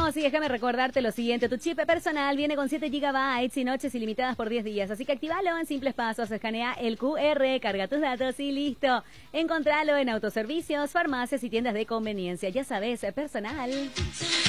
Vamos y déjame recordarte lo siguiente. Tu chip personal viene con 7 GB y noches ilimitadas por 10 días. Así que actívalo en simples pasos. Escanea el QR, carga tus datos y listo. Encontralo en autoservicios, farmacias y tiendas de conveniencia. Ya sabes, personal.